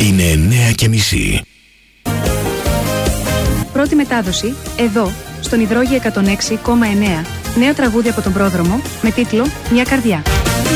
Είναι 9:30. Πρώτη μετάδοση, εδώ, στον Υδρόγειο 106,9. Νέο τραγούδι από τον πρόδρομο, με τίτλο «Μια καρδιά».